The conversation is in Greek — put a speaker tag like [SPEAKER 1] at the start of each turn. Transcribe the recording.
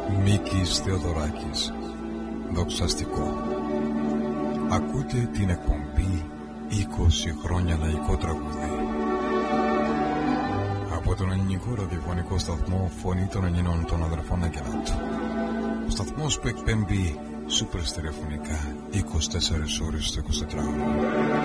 [SPEAKER 1] Μίκης Θεοδωράκης, δοξαστικό. Ακούτε την εκπομπή 20 χρόνια λαϊκό τραγούδι από τον ελληνικό ραδιοφωνικό σταθμό Φωνή των Ελλήνων των Αδερφών Αγγελάτου. Ο σταθμός που εκπέμπει σούπερ στερεοφωνικά 24 ώρες το 24ωρο.